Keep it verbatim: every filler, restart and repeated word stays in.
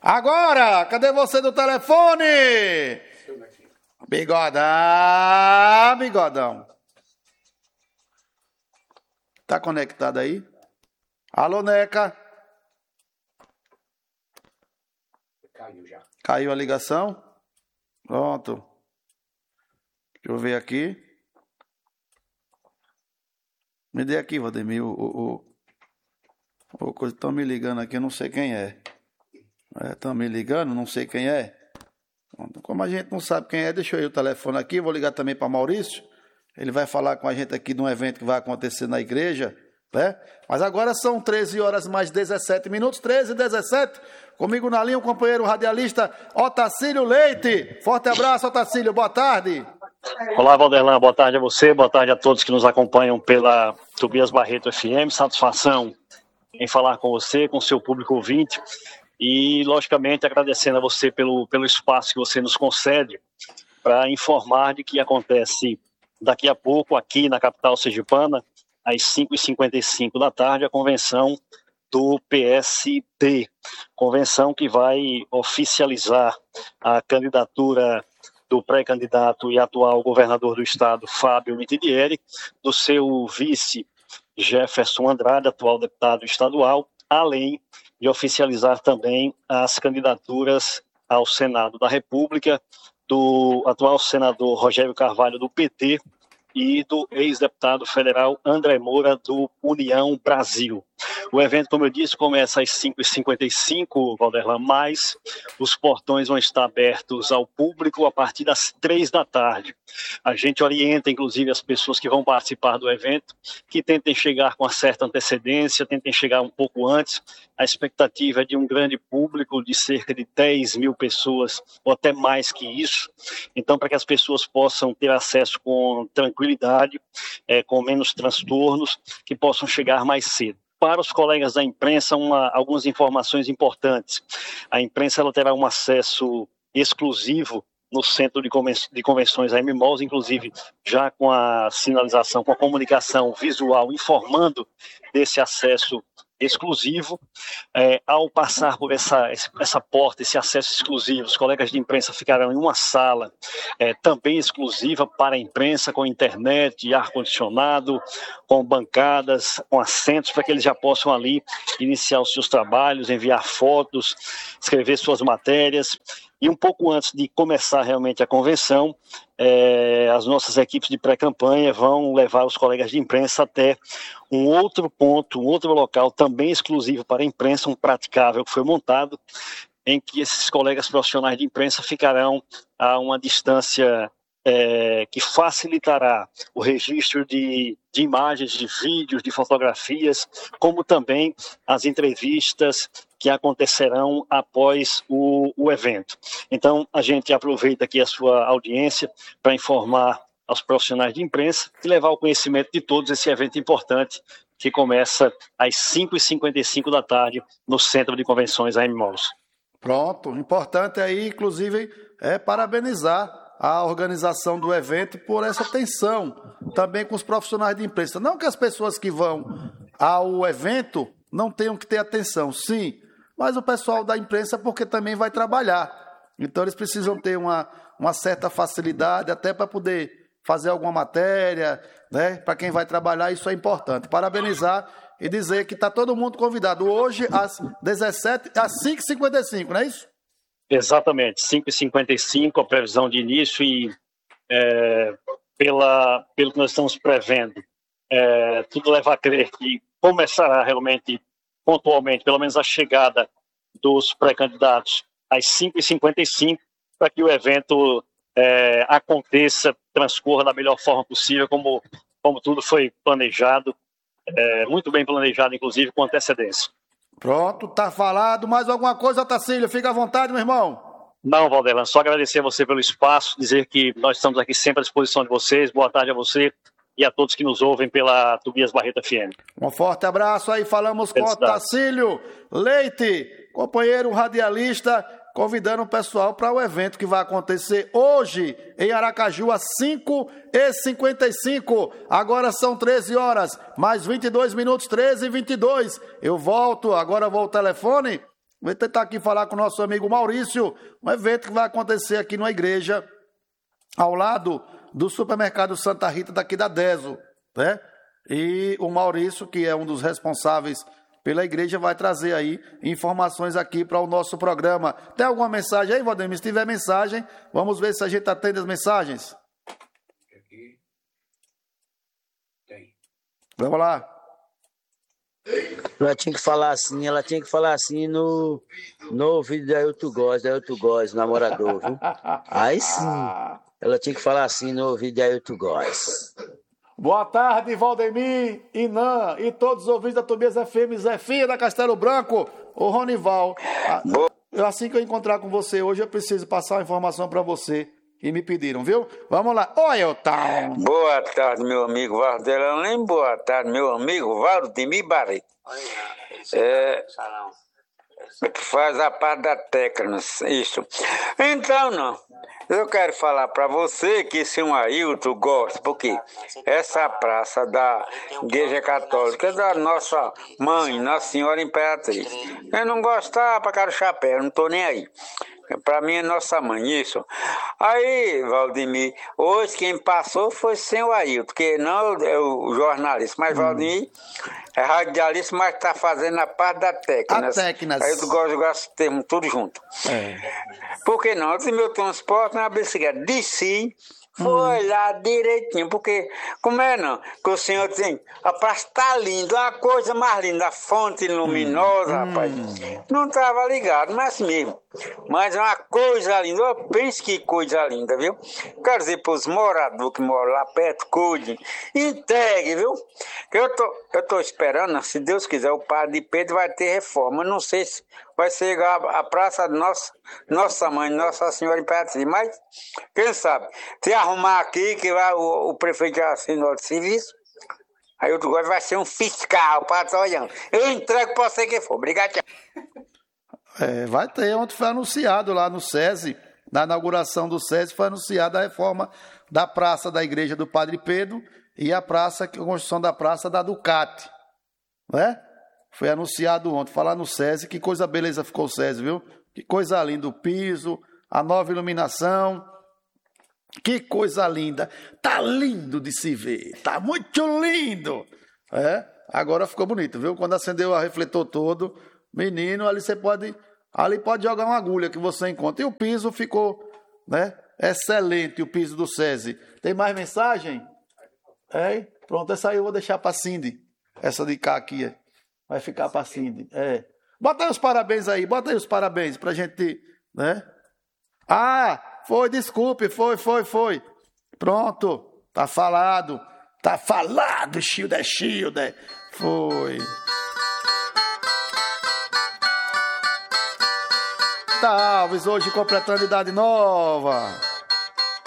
Agora, cadê você do telefone? Bigodão, bigodão. Tá conectado aí? Alô, Neca? Caiu já. Caiu a ligação? Pronto. Deixa eu ver aqui. Me dê aqui, Valdemir, o... o, o, o coisa estão me ligando aqui, eu não sei quem é. Estão é, me ligando, não sei quem é. Como a gente não sabe quem é, deixa eu ir o telefone aqui, vou ligar também para Maurício. Ele vai falar com a gente aqui de um evento que vai acontecer na igreja, né? Mas agora são treze horas mais dezessete minutos, treze e dezessete. Comigo na linha o companheiro radialista Otacílio Leite. Forte abraço, Otacílio, boa tarde. Olá, Valderlan, boa tarde a você, boa tarde a todos que nos acompanham pela Tobias Barreto F M. Satisfação em falar com você, com o seu público ouvinte. E, logicamente, agradecendo a você pelo, pelo espaço que você nos concede para informar de que acontece daqui a pouco, aqui na capital sergipana, às cinco e cinquenta e cinco da tarde, a convenção do P S D. Convenção que vai oficializar a candidatura do pré-candidato e atual governador do estado, Fábio Mitidieri, do seu vice, Jefferson Andrade, atual deputado estadual, além de oficializar também as candidaturas ao Senado da República do atual senador Rogério Carvalho, do P T, e do ex-deputado federal André Moura, do União Brasil. O evento, como eu disse, começa às cinco e cinquenta e cinco, Valderlan, mas os portões vão estar abertos ao público a partir das três da tarde. A gente orienta, inclusive, as pessoas que vão participar do evento, que tentem chegar com uma certa antecedência, tentem chegar um pouco antes. A expectativa é de um grande público, de cerca de dez mil pessoas, ou até mais que isso. Então, para que as pessoas possam ter acesso com tranquilidade, é, com menos transtornos, que possam chegar mais cedo. Para os colegas da imprensa, uma, algumas informações importantes. A imprensa ela terá um acesso exclusivo no Centro de, Conven- de Convenções A M Malls, inclusive já com a sinalização, com a comunicação visual informando desse acesso exclusivo. É, ao passar por essa, essa porta, esse acesso exclusivo, os colegas de imprensa ficarão em uma sala é, também exclusiva para a imprensa, com internet, ar-condicionado, com bancadas, com assentos, para que eles já possam ali iniciar os seus trabalhos, enviar fotos, escrever suas matérias. E um pouco antes de começar realmente a convenção, é, as nossas equipes de pré-campanha vão levar os colegas de imprensa até um outro ponto, um outro local também exclusivo para a imprensa, um praticável que foi montado, em que esses colegas profissionais de imprensa ficarão a uma distância é, que facilitará o registro de, de imagens, de vídeos, de fotografias, como também as entrevistas que acontecerão após o, o evento. Então, a gente aproveita aqui a sua audiência para informar aos profissionais de imprensa e levar ao conhecimento de todos esse evento importante que começa às cinco e cinquenta e cinco da tarde no Centro de Convenções A M Malls. Pronto, importante aí, inclusive, é parabenizar a organização do evento por essa atenção, também com os profissionais de imprensa. Não que as pessoas que vão ao evento não tenham que ter atenção, sim, mas o pessoal da imprensa porque também vai trabalhar. Então eles precisam ter uma, uma certa facilidade até para poder fazer alguma matéria, né? Para quem vai trabalhar, isso é importante. Parabenizar e dizer que está todo mundo convidado hoje às dezessete, às cinco e cinquenta e cinco, não é isso? Exatamente, cinco e cinquenta e cinco a previsão de início e é, pela, pelo que nós estamos prevendo, é, tudo leva a crer que começará realmente pontualmente, pelo menos a chegada dos pré-candidatos às cinco e cinquenta e cinco, para que o evento é, aconteça, transcorra da melhor forma possível, como, como tudo foi planejado, é, muito bem planejado, inclusive com antecedência. Pronto, tá falado. Mais alguma coisa, Otacílio? Fica à vontade, meu irmão. Não, Valderlan, só agradecer a você pelo espaço, dizer que nós estamos aqui sempre à disposição de vocês. Boa tarde a você e a todos que nos ouvem pela Tobias Barreto F M. Um forte abraço aí, falamos com Otacílio Leite, companheiro radialista, convidando o pessoal para o evento que vai acontecer hoje em Aracaju às cinco e cinquenta e cinco. Agora são treze horas, mais vinte e dois minutos, treze e vinte e dois. Eu volto, agora vou ao telefone Vou tentar aqui falar com o nosso amigo Maurício, um evento que vai acontecer aqui numa igreja, ao lado do supermercado Santa Rita, daqui da Deso, né? E o Maurício, que é um dos responsáveis pela igreja, vai trazer aí informações aqui para o nosso programa. Tem alguma mensagem aí, Valdemir? Se tiver mensagem, vamos ver se a gente atende as mensagens. Aqui. Tem. Vamos lá. Ela tinha que falar assim, ela tinha que falar assim no, no ouvido da Ailton Góes, da Ailton Góes, namorador, viu? Aí sim, ela tinha que falar assim no ouvido da Ailton Góes. Boa tarde, Valdemir, Inan e todos os ouvintes da Tobias F M, Zefinha da Castelo Branco, o Ronival. Eu, assim que eu encontrar com você hoje, eu preciso passar uma informação para você que me pediram, viu? Vamos lá. Oi, Elton. Boa tarde, meu amigo Valdelão. Boa tarde, meu amigo Valdemir Barreto. É, que faz a parte da técnica, isso. Então, não. Eu quero falar para você que se um Ailton gosta, porque essa praça da Igreja Católica é da nossa mãe, Nossa Senhora Imperatriz. Eu não gostar para cara o chapéu, não tô nem aí. Para mim é nossa mãe, isso. Aí, Valdemir, hoje quem passou foi sem o Ailton, que não é o jornalista, mas hum. Valdemir é radialista, mas está fazendo a parte da técnica. A técnica. Aí eu gosto de jogar esse termo tudo junto. É. Por que não? Se meu transporte na bicicleta desci, foi hum. lá direitinho, porque, como é não? Que o senhor tem, a praça está linda, uma coisa mais linda, a fonte luminosa, hum. rapaz. Não estava ligado, mas mesmo. Mas é uma coisa linda, eu penso que coisa linda, viu? Quero dizer para os moradores que moram lá perto, cuidem, entregue, viu? Eu tô, eu tô esperando, se Deus quiser, o Padre Pedro vai ter reforma. Eu não sei se vai ser a, a praça de nossa, nossa mãe, Nossa Senhora Imperatriz, mas quem sabe? Se arrumar aqui, que vai, o, o prefeito já assinou de serviço, aí outro agora vai ser um fiscal, Padre olhando. Eu entrego para você que for. Obrigado, tchau. É, vai ter, ontem foi anunciado lá no SESI, na inauguração do SESI, foi anunciada a reforma da praça da igreja do Padre Pedro e a praça, a construção da praça da Ducati, né? Foi anunciado ontem, falar no SESI, que coisa beleza ficou o SESI, viu? Que coisa linda, o piso, a nova iluminação, que coisa linda, tá lindo de se ver, tá muito lindo, é? Agora ficou bonito, viu? Quando acendeu o refletor todo, menino, ali você pode... Ali pode jogar uma agulha que você encontra. E o piso ficou, né, excelente, o piso do SESI. Tem mais mensagem? É? Pronto, essa aí eu vou deixar para a Cindy. Essa de cá aqui. Vai ficar para a Cindy. É. Bota aí os parabéns aí. Bota aí os parabéns para a gente, né? Ah, foi, desculpe. Foi, foi, foi. Pronto. Tá falado. Tá falado, Schilder, Schilder. Foi. Alves, hoje completando idade nova.